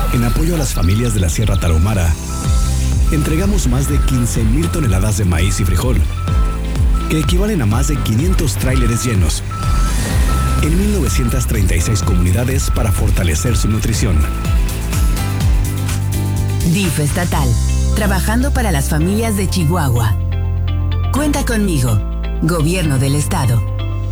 En apoyo a las familias de la Sierra Tarahumara, entregamos más de 15,000 toneladas de maíz y frijol, que equivalen a más de 500 tráileres llenos, en 1,936 comunidades para fortalecer su nutrición. DIF estatal, trabajando para las familias de Chihuahua. Cuenta conmigo, Gobierno del Estado.